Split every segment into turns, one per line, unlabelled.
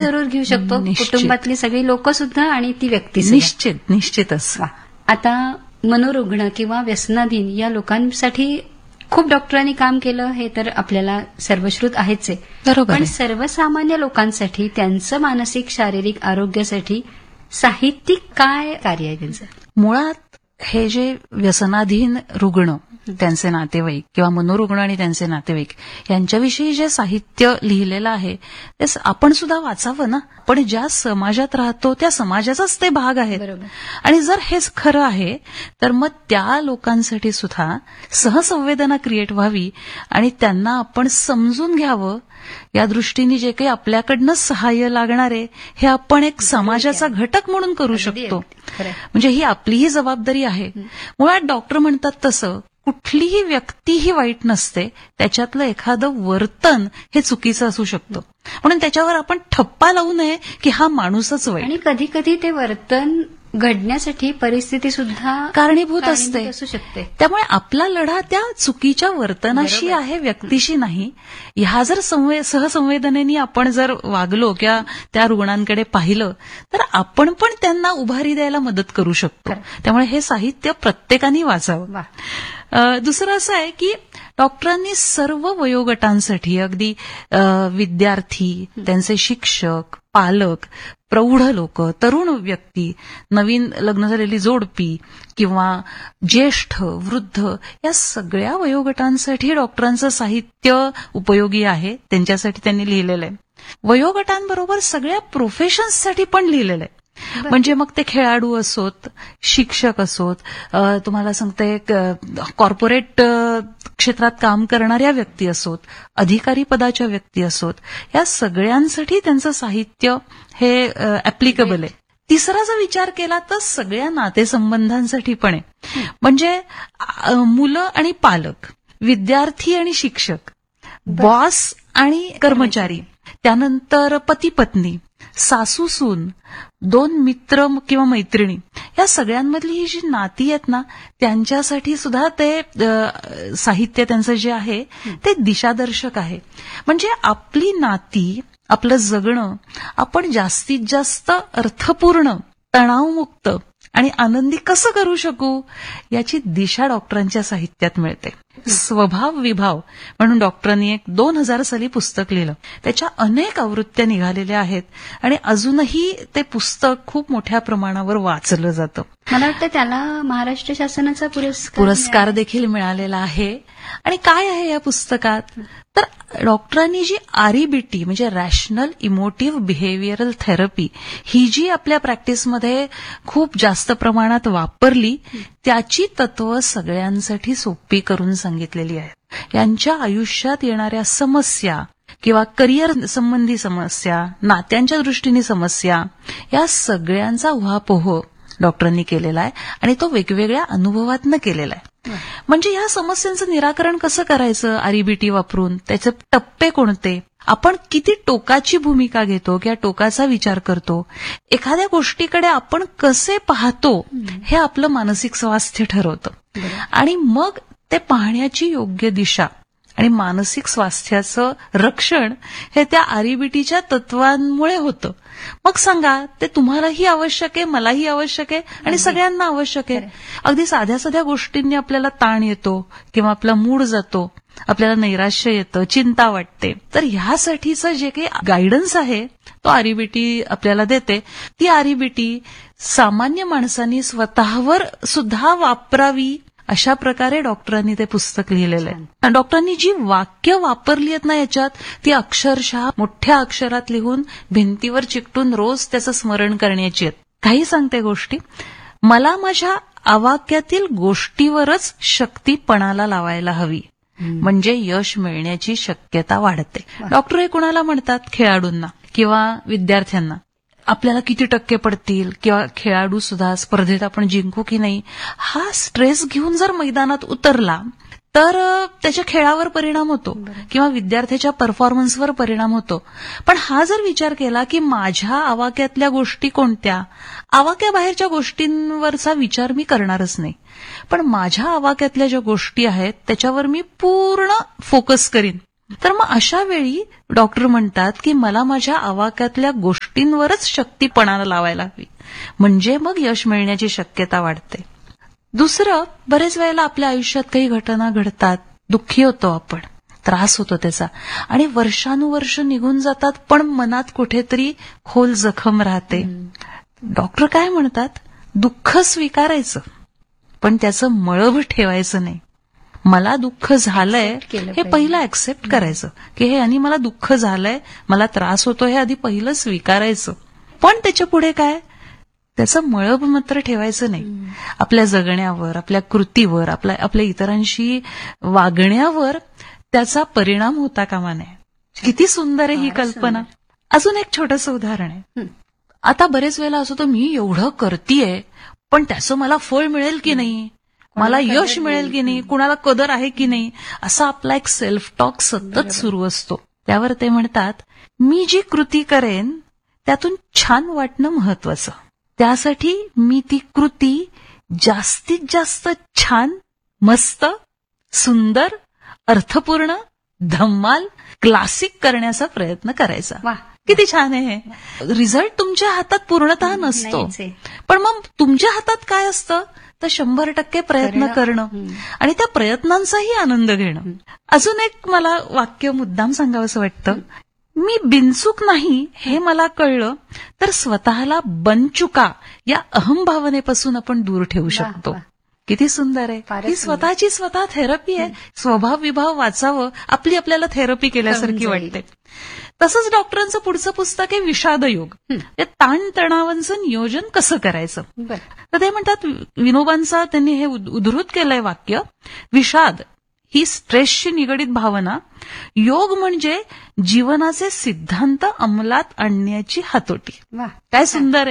जरूर घेऊ शकतो, कुटुंबातली सगळी लोक सुद्धा आणि ती व्यक्ती.
निश्चितच.
आता मनोरुग्ण किंवा व्यसनाधीन या लोकांसाठी खूप डॉक्टरांनी काम केलं हे तर आपल्याला सर्वश्रुत आहेच आहे.
बरोबर.
पण सर्वसामान्य लोकांसाठी त्यांचं मानसिक शारीरिक आरोग्यासाठी साहित्यिक काय कार्य आहे त्यांचं?
मुळात हे जे व्यसनाधीन रुग्ण, त्यांचे नातेवाईक किंवा मनोरुग्ण आणि त्यांचे नातेवाईक यांच्याविषयी जे साहित्य लिहिलेलं आहे ते आपण सुद्धा वाचावं ना. पण ज्या समाजात राहतो त्या समाजाचाच ते भाग आहेत. आणि जर हेच खरं आहे तर मग त्या लोकांसाठी सुद्धा सहसंवेदना क्रिएट व्हावी आणि त्यांना आपण समजून घ्यावं. या दृष्टीने जे काही आपल्याकडनं सहाय्य लागणार आहे हे आपण एक समाजाचा घटक म्हणून करू शकतो. म्हणजे ही आपलीही जबाबदारी आहे. मुळात डॉक्टर म्हणतात तसं कुठलीही व्यक्ती ही वाईट नसते, त्याच्यातलं एखादं वर्तन हे चुकीचं असू शकतं. म्हणून त्याच्यावर आपण ठप्पा लावू नये की हा माणूसच वाईट.
आणि कधी कधी ते वर्तन घडण्यासाठी परिस्थिती सुद्धा
कारणीभूत असते,
असू शकते.
त्यामुळे आपला लढा त्या चुकीच्या वर्तनाशी आहे, व्यक्तीशी नाही. ह्या जर सहसंवेदनेने आपण जर वागलो किंवा त्या रुग्णांकडे पाहिलं तर आपण पण त्यांना उभारी द्यायला मदत करू शकतो. त्यामुळे हे साहित्य प्रत्येकाने वाचावं. दुसरं असं आहे की डॉक्टरांनी सर्व वयोगटांसाठी, अगदी विद्यार्थी, त्यांचे शिक्षक, पालक, प्रौढ लोक, तरुण व्यक्ती, नवीन लग्न झालेली जोडपी किंवा ज्येष्ठ, वृद्ध या सगळ्या वयोगटांसाठी डॉक्टरांचं साहित्य उपयोगी आहे. त्यांच्यासाठी त्यांनी लिहिलेलं आहे. वयोगटांबरोबर सगळ्या प्रोफेशन्ससाठी पण लिहिलेलं आहे. म्हणजे मग ते खेळाडू असोत, शिक्षक असोत, तुम्हाला सांगते कॉर्पोरेट क्षेत्रात काम करणाऱ्या व्यक्ती असोत, अधिकारी पदाच्या व्यक्ती असोत, या सगळ्यांसाठी त्यांचं साहित्य हे ऍप्लिकेबल आहे. तिसरा जर विचार केला तर सगळ्या नातेसंबंधांसाठी पण आहे. म्हणजे मुलं आणि पालक, विद्यार्थी आणि शिक्षक, बॉस आणि कर्मचारी, त्यानंतर पती पत्नी, सासू सून, दोन मित्र किंवा मैत्रिणी, या सगळ्यांमधली ही जी नाती आहेत ना त्यांच्यासाठी सुद्धा ते साहित्य त्यांचं जे आहे ते दिशादर्शक आहे. म्हणजे आपली नाती, आपलं जगणं आपण जास्तीत जास्त अर्थपूर्ण, तणावमुक्त आणि आनंदी कसं करू शकू याची दिशा डॉक्टरांच्या साहित्यात मिळते. स्वभाव विभाव म्हणून डॉक्टरांनी एक 2000 साली पुस्तक लिहिलं. त्याच्या अनेक आवृत्त्या निघालेल्या आहेत आणि अजूनही ते पुस्तक खूप मोठ्या प्रमाणावर वाचलं जातं.
मला वाटतं त्याला महाराष्ट्र शासनाचा
पुरस्कार देखील मिळालेला आहे. आणि काय आहे या पुस्तकात तर डॉक्टरांनी जी REBT म्हणजे रॅशनल इमोटिव्ह बिहेवियरल थेरपी ही जी आपल्या प्रॅक्टिसमध्ये खूप जास्त प्रमाणात वापरली त्याची तत्व सगळ्यांसाठी सोपी करून सांगितलेली आहेत. यांच्या आयुष्यात येणाऱ्या समस्या किंवा करिअर संबंधी समस्या, नात्यांच्या दृष्टीने समस्या, या सगळ्यांचा उहापोह डॉक्टरांनी केलेला आहे आणि तो वेगवेगळ्या अनुभवातनं केलेला आहे. म्हणजे या समस्यांचं निराकरण कसं करायचं REBT वापरून, त्याचे टप्पे कोणते, आपण किती टोकाची भूमिका घेतो किंवा टोकाचा विचार करतो, एखाद्या गोष्टीकडे आपण कसे पाहतो हे आपलं मानसिक स्वास्थ्य ठरवतं. आणि मग ते पाहण्याची योग्य दिशा आणि मानसिक स्वास्थ्याचं रक्षण हे त्या REBTच्या तत्वांमुळे होतं. मग सांगा, ते तुम्हालाही आवश्यक आहे, मलाही आवश्यक आहे आणि सगळ्यांना आवश्यक आहे. अगदी साध्या साध्या गोष्टींनी आपल्याला ताण येतो किंवा आपला मूड जातो, आपल्याला नैराश्य येतं, चिंता वाटते. तर ह्यासाठीचं जे काही गायडन्स आहे तो REBT आपल्याला देते. ती REBT सामान्य माणसांनी स्वतःवर सुद्धा वापरावी अशा प्रकारे डॉक्टरांनी ते पुस्तक लिहिलेलं आहे. डॉक्टरांनी जी वाक्य वापरली आहेत ना याच्यात, ती अक्षरशः मोठ्या अक्षरात लिहून भिंतीवर चिकटून रोज त्याचं स्मरण करण्याची आहेत. काही सांगते गोष्टी, मला माझ्या आवाक्यातील गोष्टीवरच शक्ती पणाला लावायला हवी, म्हणजे यश मिळण्याची शक्यता वाढते. डॉक्टर हे कुणाला म्हणतात? खेळाडूंना किंवा विद्यार्थ्यांना. आपल्याला किती टक्के पडतील किंवा खेळाडू सुद्धा स्पर्धेत आपण जिंकू की नाही हा स्ट्रेस घेऊन जर मैदानात उतरला तर त्याच्या खेळावर परिणाम होतो किंवा विद्यार्थ्याच्या परफॉर्मन्सवर परिणाम होतो. पण हा जर विचार केला की माझ्या आवाक्यातल्या गोष्टी कोणत्या, आवाक्याबाहेरच्या गोष्टींवरचा विचार मी करणारच नाही, पण माझ्या आवाक्यातल्या ज्या गोष्टी आहेत त्याच्यावर मी पूर्ण फोकस करीन, तर मग अशा वेळी डॉक्टर म्हणतात की मला माझ्या आवाक्यातल्या गोष्टी गोष्टींवरच शक्तीपणानं लावायला हवी, म्हणजे मग यश मिळण्याची शक्यता वाढते. दुसरं, बरेच वेळेला आपल्या आयुष्यात काही घटना घडतात, दुःखी होतो आपण, त्रास होतो त्याचा, आणि वर्षानुवर्ष निघून जातात, पण मनात कुठेतरी खोल जखम राहते. डॉक्टर काय म्हणतात, दुःख स्वीकारायचं, पण त्याचं मळभ ठेवायचं नाही. मला दुःख झालंय हे पहिलं ऍक्सेप्ट करायचं, की हे आणि मला दुःख झालंय, मला त्रास होतो, हे आधी पहिलं स्वीकारायचं. पण त्याच्या पुढे काय, त्याचं मळभ मात्र ठेवायचं नाही. आपल्या जगण्यावर, आपल्या कृतीवर, आपल्या इतरांशी वागण्यावर त्याचा परिणाम होता कामा नये. किती सुंदर आहे ही कल्पना. अजून एक छोटंसं उदाहरण आहे. आता बरेच वेळेला असं होतं, मी एवढं करतीये पण त्याचं मला फळ मिळेल की नाही, मला यश मिळेल की नाही, कुणाला कदर आहे की नाही, असा आपला एक सेल्फ टॉक सतत सुरू असतो. त्यावर ते म्हणतात, मी जी कृती करेन त्यातून छान वाटणं महत्वाचं, त्यासाठी मी ती कृती जास्तीत जास्त छान, मस्त, सुंदर, अर्थपूर्ण, धम्माल, क्लासिक करण्याचा प्रयत्न करायचा. किती छान आहे हे. रिझल्ट तुमच्या हातात पूर्णतः नसतो, पण मग तुमच्या हातात काय असतं, तर 100% प्रयत्न करणं आणि त्या प्रयत्नांचाही आनंद घेणं. अजून एक मला वाक्य मुद्दाम सांगावंसं वाटतं, मी बिनचूक नाही हे मला कळलं तर स्वतःला बनचुका या अहंभावनेपासून आपण दूर ठेवू शकतो. किती सुंदर आहे. ही स्वतःची स्वतः थेरपी आहे. स्वभाव विभाव वाचावं, आपल्याला थेरपी केल्यासारखी वाटते. तसंच डॉक्टरांचं पुढचं पुस्तक आहे विषादयोग. ताणतणावांचं नियोजन कसं करायचं. तर ते म्हणतात, विनोबांचा त्यांनी हे उद्धृत केलंय वाक्य, विषाद ही स्ट्रेसशी निगडीत भावना, योग म्हणजे जीवनाचे सिद्धांत अंमलात आणण्याची हातोटी. काय सुंदर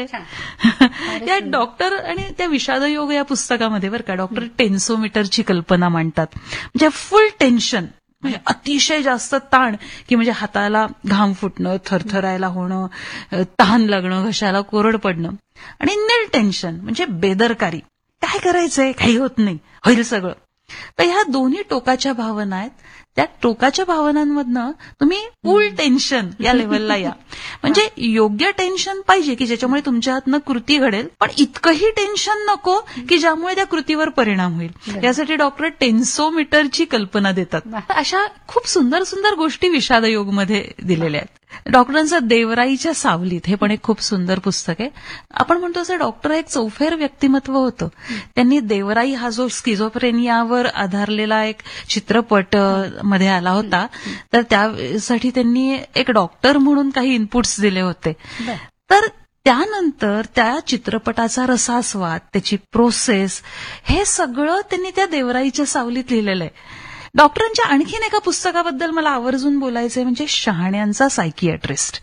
आहे. या डॉक्टर आणि त्या विषादयोग या पुस्तकामध्ये बरं का डॉक्टर टेन्सोमीटरची कल्पना मांडतात. म्हणजे फुल टेन्शन, म्हणजे अतिशय जास्त ताण, की म्हणजे हाताला घाम फुटणं, थरथरायला होणं, तहान लागणं, घशाला कोरड पडणं, आणि निल टेन्शन म्हणजे बेदरकारी, काय करायचंय, काही होत नाही, होईल सगळं. तर ह्या दोन्ही टोकाच्या भावना आहेत. त्या टोकाच्या भावनांमधनं तुम्ही फुल टेन्शन या लेव्हलला या. म्हणजे योग्य टेन्शन पाहिजे की ज्याच्यामुळे तुमच्या हातनं कृती घडेल, पण इतकंही टेन्शन नको की ज्यामुळे त्या कृतीवर परिणाम होईल. यासाठी डॉक्टर टेन्सोमीटरची कल्पना देतात. अशा खूप सुंदर सुंदर गोष्टी विषादयोगमध्ये दिलेल्या आहेत. डॉक्टरांचं देवराईच्या सावलीत हे पण एक खूप सुंदर पुस्तक आहे. आपण म्हणतो असं डॉक्टर एक चौफेर व्यक्तिमत्व होतं. त्यांनी देवराई हा जो स्किझोफ्रेनियावर आधारलेला एक चित्रपट मध्ये आला होता, तर त्यासाठी त्यांनी एक डॉक्टर म्हणून काही इनपुट्स दिले होते. तर त्यानंतर त्या चित्रपटाचा रसास्वाद, त्याची प्रोसेस, हे सगळं त्यांनी त्या देवराईच्या सावलीत लिहिलेलं आहे. डॉक्टरांच्या आणखीन एका पुस्तकाबद्दल मला आवर्जून बोलायचंय, म्हणजे शहाण्यांचा सायकियाट्रिस्ट.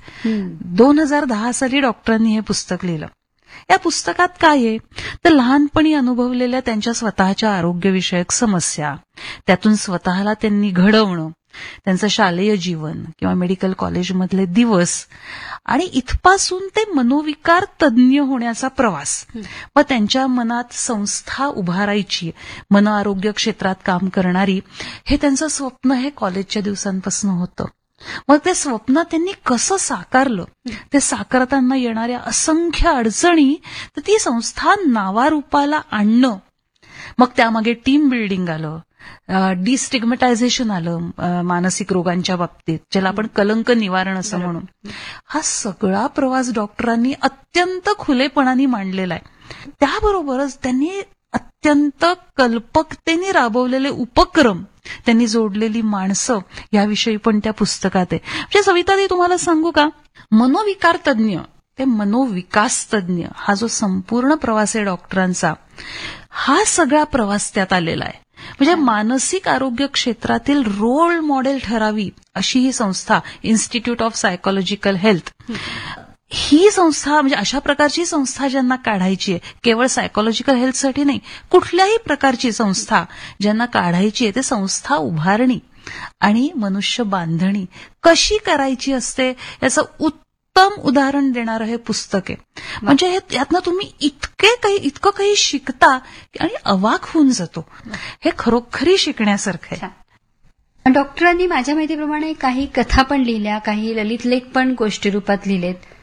2010 साली डॉक्टरांनी हे पुस्तक लिहिलं. या पुस्तकात काय आहे, तर लहानपणी अनुभवलेल्या त्यांच्या स्वतःच्या आरोग्यविषयक समस्या, त्यातून स्वतःला त्यांनी घडवणं, त्यांचं शालेय जीवन किंवा मेडिकल कॉलेजमधले दिवस, आणि इथपासून ते मनोविकार तज्ज्ञ होण्याचा प्रवास. मग त्यांच्या मनात संस्था उभारायची, मन आरोग्य क्षेत्रात काम करणारी, हे त्यांचं स्वप्न हे कॉलेजच्या दिवसांपासून होतं. मग ते स्वप्न त्यांनी कसं साकारलं, ते साकारताना येणाऱ्या असंख्य अडचणी, तर ती संस्था नावारूपाला आणणं, मग त्यामागे टीम बिल्डिंग आलं, डिस्टिग्मटायझेशन आलं मानसिक रोगांच्या बाबतीत, ज्याला आपण कलंक निवारण असं म्हणू. हा सगळा प्रवास डॉक्टरांनी अत्यंत खुलेपणाने मांडलेला आहे. त्याबरोबरच त्यांनी अत्यंत कल्पकतेने राबवलेले उपक्रम, त्यांनी जोडलेली माणसं, याविषयी पण त्या पुस्तकात आहे. म्हणजे सविताताई, तुम्हाला सांगू का, मनोविकार तज्ज्ञ ते मनोविकास तज्ज्ञ हा जो संपूर्ण प्रवास आहे डॉक्टरांचा, हा सगळा प्रवास त्यात आलेला आहे. म्हणजे मानसिक आरोग्य क्षेत्रातील रोल मॉडेल ठरावी अशी ही संस्था, इन्स्टिट्यूट ऑफ सायकोलॉजिकल हेल्थ, ही संस्था, म्हणजे अशा प्रकारची संस्था ज्यांना काढायची आहे, केवळ सायकोलॉजिकल हेल्थसाठी नाही, कुठल्याही प्रकारची संस्था ज्यांना काढायची आहे, ते संस्था उभारणी आणि मनुष्य बांधणी कशी करायची असते याचं उत्तम उदाहरण देणारं हे पुस्तक आहे. म्हणजे यातनं तुम्ही इतकं काही शिकता आणि अवाक होऊन जातो. हे खरोखरी शिकण्यासारखं आहे.
डॉक्टरांनी माझ्या माहितीप्रमाणे काही कथा पण लिहिल्या, काही ललित लेख पण गोष्टी रूपात लिहिलेत.